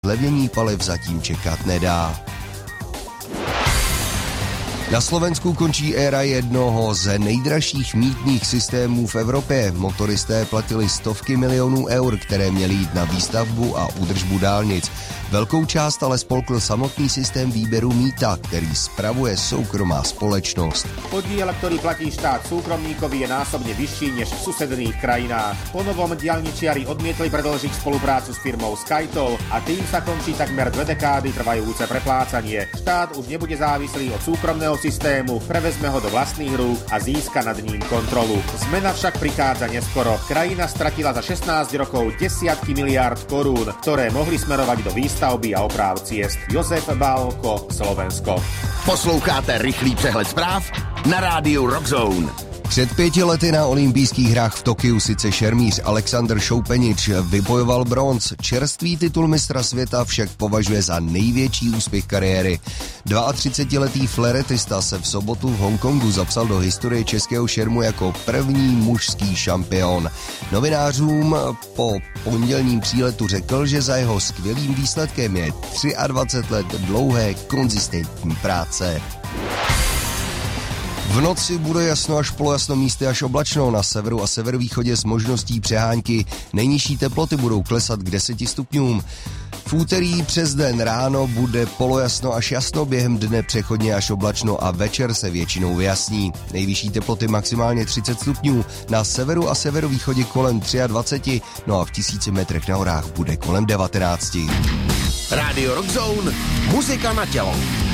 Zlevnění paliv zatím čekat nedá. Na Slovensku končí éra jednoho z nejdražších mýtných systémů v Evropě. Motoristé platili stovky milionů eur, které měly jít na výstavbu a údržbu dálnic. Velkou část ale spolkl samotný systém výběru mýta, který spravuje soukromá společnost. Podiel, ktorý platí štát súkromníkovi, je násobne vyšší než v susedných krajinách. Po novom diaľničiari odmietli predĺžiť spoluprácu s firmou SkyToll a tým sa končí takmer 2 dekády trvajúce preplácanie. Štát už nebude závislý od súkromného systému, prevezme ho do vlastných rúk a získa nad ním kontrolu. Zmena však prichádza neskoro. Krajina stratila za 16 rokov desiatky miliárd korún, ktoré mohli smerovať do výstavby a oprav ciest. Josef Bálko, Slovensko. Posloucháte rychlý přehled zpráv na rádiu Rockzone. Před 5 lety na olympijských hrách v Tokiu sice šermíř Alexander Šoupenič vybojoval bronz. Čerstvý titul mistra světa však považuje za největší úspěch kariéry. 32letý fleretista se v sobotu v Hongkongu zapsal do historie českého šermu jako první mužský šampion. Novinářům po pondělním příletu řekl, že za jeho skvělým výsledkem je 23 let dlouhé konzistentní práce. V noci bude jasno až polojasno, místy až oblačno, na severu a severovýchodě s možností přehánky. Nejnižší teploty budou klesat k 10 stupňům. V úterý přes den ráno bude polojasno až jasno, během dne přechodně až oblačno a večer se většinou vyjasní. Nejvyšší teploty maximálně 30 stupňů, na severu a severovýchodě kolem 23, no a v 1000 metrech na horách bude kolem 19. Rádio Rockzone, muzika na tělo.